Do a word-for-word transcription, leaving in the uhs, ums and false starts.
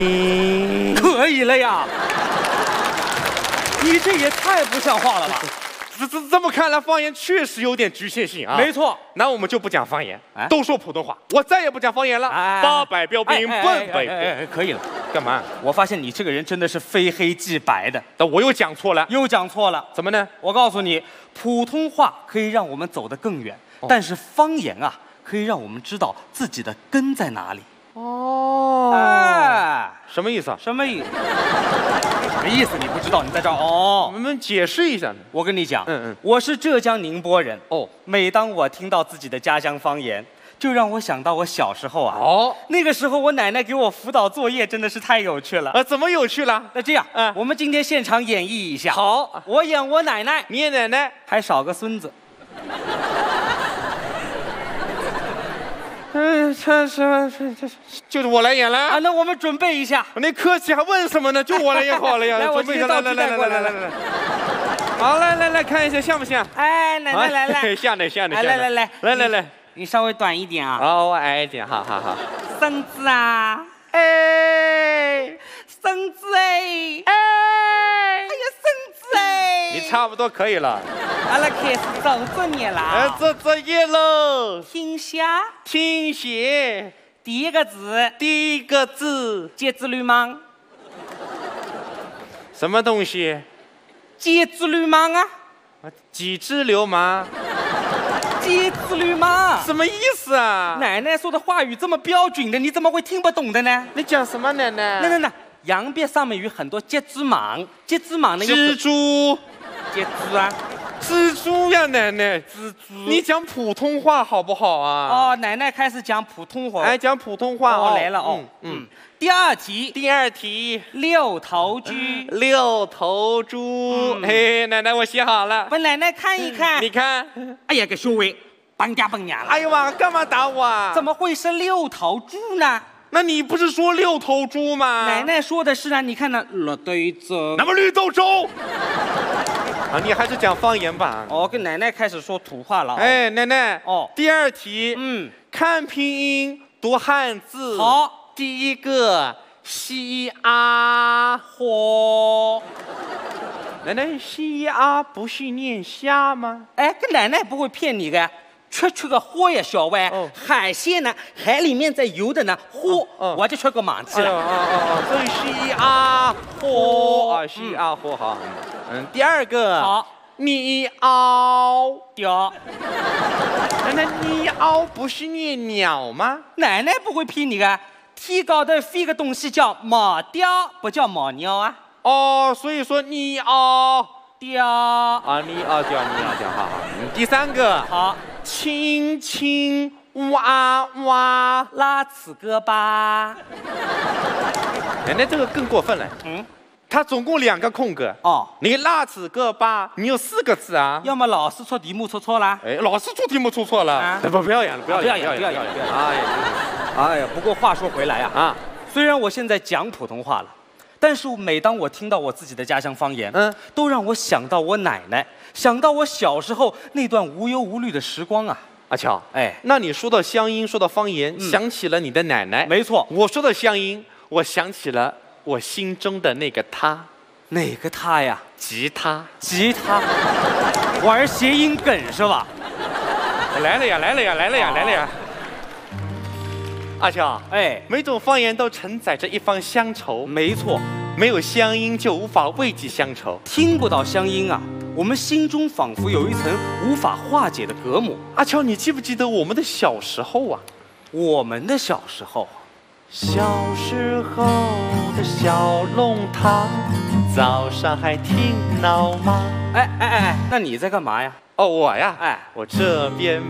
嗯，可以了呀！你这也太不像话了吧！ 这这这么看来，方言确实有点局限性啊。 没错， 那我们就不讲方言，都说普通话。我再也不讲方言了。八百标兵奔北坡。 可以了。 干嘛？ 我发现你这个人真的是非黑即白的。 但我又讲错了， 又讲错了。 怎么呢？ 我告诉你，普通话可以让我们走得更远，但是方言啊，可以让我们知道自己的根在哪里。 哦， 哎， 什么意思啊？ 什么意思？什么意思？你不知道？你在这儿哦。 我们解释一下。 我跟你讲， 嗯嗯， 我是浙江宁波人。 哦， 每当我听到自己的家乡方言，就让我想到我小时候啊。 哦， 那个时候我奶奶给我辅导作业，真的是太有趣了。 啊，怎么有趣了？ 那这样，嗯，我们今天现场演绎一下。 好， 我演我奶奶， 你演奶奶， 还少个孙子。 嗯，这这这这就是我来演了啊！那我们准备一下。 那客气还问什么呢？就我来演好了呀！ 来，我准备一下，来来来来来来来。好，来来来看一下像不像？ 哎，奶奶来来， 像的像的。 来来来来来来来， 你稍微短一点啊。 好，我矮一点，好好好。 孙子啊， 哎， 孙子哎， 哎， 哎呀，孙子哎， 你差不多可以了。 阿拉开始做作业了。 哎，做作业喽。 听写， 听写， 第一个字， 第一个字， 节肢流氓。 什么东西？ 节肢流氓啊！ 几只流氓？ 节肢流氓什么意思啊？ 奶奶说的话语这么标准的，你怎么会听不懂的呢？ 你讲什么奶奶？ 那那那，洋边上面有很多节肢蟒，节肢蟒那个蜘蛛， 节肢啊。 蜘蛛呀，奶奶， 蜘蛛， 你讲普通话好不好啊？ 哦，奶奶开始讲普通话。 哎，讲普通话哦，来了哦。嗯。第二题， 第二题， 六头猪。 六头猪，嘿，奶奶，我写好了。 本奶奶看一看。 你看。 哎呀，个小伟，搬家搬家了。 哎呦妈，干嘛打我啊？ 怎么会是六头猪呢？ 那你不是说六头猪吗？ 奶奶说的是啊，你看那绿豆粥。 那么绿豆粥。啊，你还是讲方言吧。 哦，跟奶奶开始说土话了。 哎，奶奶。 哦。 第二题。 嗯。 看拼音读汉字。 好。 第一个西啊火。奶奶，西啊不是念虾吗？ 哎，跟奶奶不会骗你的。吃吃个货呀，小歪。哦。海鲜呢，海里面在游的呢，货，我就吃个盲气了。 哦哦哦，所以西啊火啊，西啊火好。嗯，第二个。 好。 你嗷掉。 奶奶，你嗷不是念鸟吗？ 奶奶不会骗你的。天高头飞个东西叫马雕，不叫马鸟啊。 哦，所以说你嗷掉啊，你嗷掉，你嗷掉，好好。嗯，第三个。 好。 亲亲哇哇拉此个吧。 奶奶这个更过分了。嗯。它总共两个空格哦， 你拉此个吧，你有四个字啊。 要么老师出题目出错了， 哎，老师出题目出错了，啊、不不要演了，不要演， 不要演，不要演，不要演。 哎呀， 哎呀，不过话说回来啊，啊，虽然我现在讲普通话了，但是每当我听到我自己的家乡方言，嗯，都让我想到我奶奶，想到我小时候那段无忧无虑的时光啊。 阿乔， 哎， 那你说到乡音，说到方言，嗯、想起了你的奶奶， 没错。 我说到乡音，我想起了。我心中的那个他， 哪个他呀？ 吉他， 吉他，玩谐音梗是吧？ 来了呀，来了呀，来了呀，来了呀！阿乔， 哎， 每种方言都承载着一方乡愁。 没错， 没有乡音就无法慰藉乡愁。 听不到乡音啊，我们心中仿佛有一层无法化解的隔膜。 阿乔，你记不记得我们的小时候啊？ 我们的小时候。 小时候的小弄堂，早上还听闹吗？ 哎哎哎，那你在干嘛呀？ 哦，我呀， 哎， 我这边